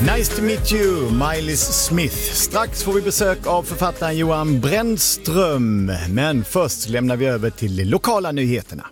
Nice to meet you, Miley Smith. Strax får vi besök av författaren Johan Brännström. Men först lämnar vi över till de lokala nyheterna.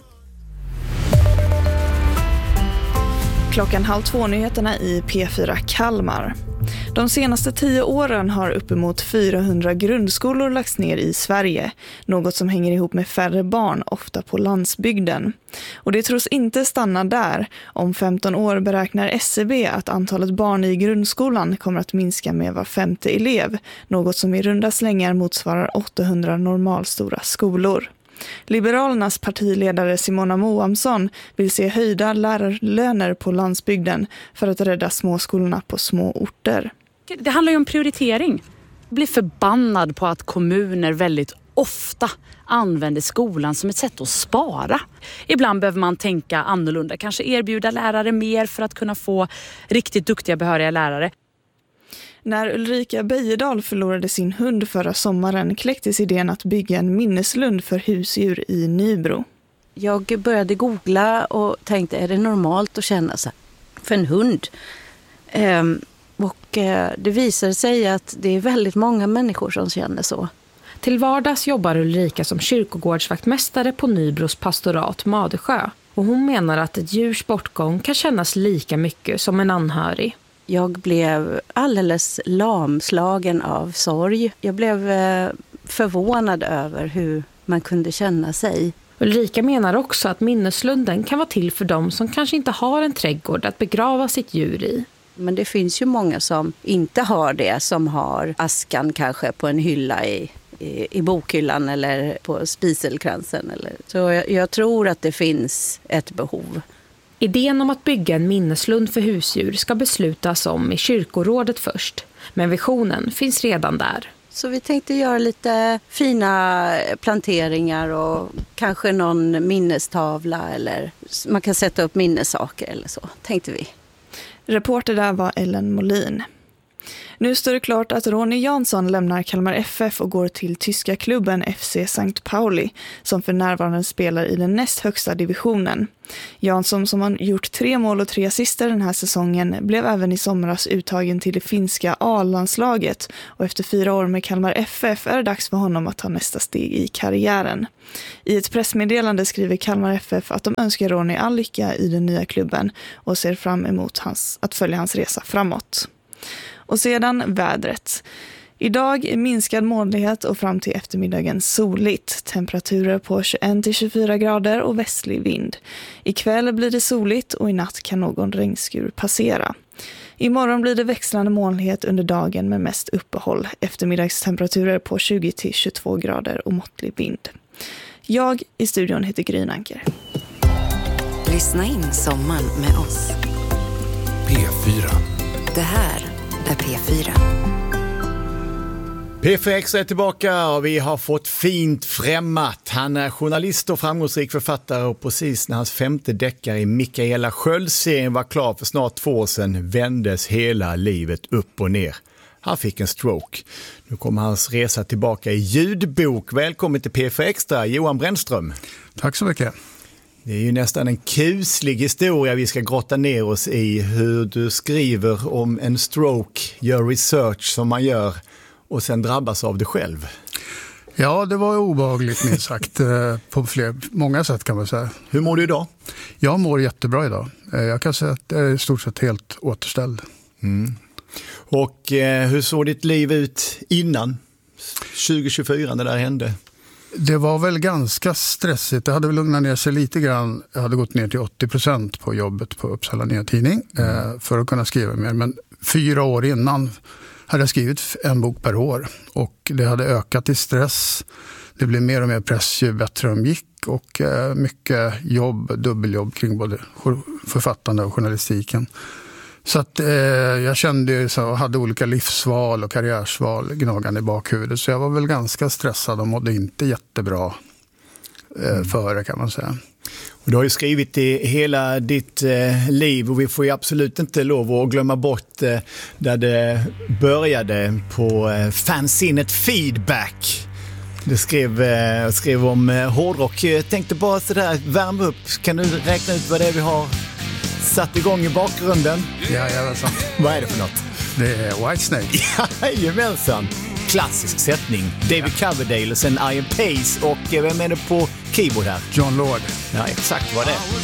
1:30-nyheterna i P4 Kalmar. De senaste 10 åren har uppemot 400 grundskolor lagts ner i Sverige, något som hänger ihop med färre barn, ofta på landsbygden. Och det tros inte stanna där. Om 15 år beräknar SCB att antalet barn i grundskolan kommer att minska med var 5:e elev, något som i runda slängar motsvarar 800 normalstora skolor. Liberalernas partiledare Simona Moamsson vill se höjda lärarlöner på landsbygden för att rädda småskolorna på små orter. Det handlar ju om prioritering. Jag blir förbannad på att kommuner väldigt ofta använder skolan som ett sätt att spara. Ibland behöver man tänka annorlunda, kanske erbjuda lärare mer för att kunna få riktigt duktiga behöriga lärare. När Ulrika Bejedal förlorade sin hund förra sommaren kläcktes idén att bygga en minneslund för husdjur i Nybro. Jag började googla och tänkte, är det normalt att känna så för en hund? Det visar sig att det är väldigt många människor som känner så. Till vardags jobbar Ulrika som kyrkogårdsvaktmästare på Nybros pastorat Madesjö. Och hon menar att ett djurs bortgång kan kännas lika mycket som en anhörig. Jag blev alldeles lamslagen av sorg. Jag blev förvånad över hur man kunde känna sig. Ulrika menar också att minneslunden kan vara till för dem som kanske inte har en trädgård att begrava sitt djur i. Men det finns ju många som inte har det, som har askan kanske på en hylla i bokhyllan eller på spiselkransen. Så jag tror att det finns ett behov. Idén om att bygga en minneslund för husdjur ska beslutas om i kyrkorådet först. Men visionen finns redan där. Så vi tänkte göra lite fina planteringar och kanske någon minnestavla eller man kan sätta upp minnessaker eller så, tänkte vi. Reporter där var Ellen Molin. Nu står det klart att Ronny Jansson lämnar Kalmar FF och går till tyska klubben FC St. Pauli som för närvarande spelar i den näst högsta divisionen. Jansson, som har gjort 3 mål och 3 assister den här säsongen, blev även i somras uttagen till det finska A-landslaget och efter 4 år med Kalmar FF är det dags för honom att ta nästa steg i karriären. I ett pressmeddelande skriver Kalmar FF att de önskar Ronny all lycka i den nya klubben och ser fram emot att följa hans resa framåt. Och sedan vädret. Idag är minskad molnighet och fram till eftermiddagen soligt. Temperaturer på 21-24 grader och västlig vind. Ikväll blir det soligt och i natt kan någon regnskur passera. Imorgon blir det växlande molnighet under dagen med mest uppehåll. Eftermiddagstemperaturer på 20-22 grader och måttlig vind. Jag i studion heter Grynanker. Lyssna in sommaren med oss. P4. Det här är P4. P4X är tillbaka och vi har fått fint främmat. Han är journalist och framgångsrik författare och precis när hans 5:e deckare i Mikaela Sköld-serien var klar för snart 2 år sedan vändes hela livet upp och ner. Han fick en stroke. Nu kommer hans resa tillbaka i ljudbok. Välkommen till P4 Extra, Johan Brännström. Tack så mycket. Det är ju nästan en kuslig historia vi ska grotta ner oss i, hur du skriver om en stroke, gör research som man gör och sen drabbas av det själv. Ja, det var obehagligt minst sagt på många sätt kan man säga. Hur mår du idag? Jag mår jättebra idag. Jag kan säga att jag är i stort sett helt återställd. Mm. Och hur såg ditt liv ut innan 2024 när det där hände? Det var väl ganska stressigt. Det hade väl lugnat ner sig lite grann. Jag hade gått ner till 80% på jobbet på Uppsala Nya Tidning för att kunna skriva mer. Men 4 år innan hade jag skrivit en bok per år. Och det hade ökat i stress. Det blev mer och mer press ju bättre de gick. Och mycket jobb, dubbeljobb kring både författande och journalistiken. Så att jag kände så hade olika livsval och karriärsval gnagande i bakhuvudet. Så jag var väl ganska stressad och mådde inte jättebra före kan man säga. Och du har ju skrivit i hela ditt liv och vi får ju absolut inte lov att glömma bort där det började på fanzinet Feedback. Du skrev om hårdrock. Jag tänkte bara sådär värma upp. Kan du räkna ut vad det är vi har satt igång i bakgrunden? Ja, sant. Vad är det för något? Det är Whitesnake. Jajamensan. Klassisk sättning. David Coverdale och sen Ian Pace och vem är det på keyboard här? John Lord. Ja, exakt vad det är.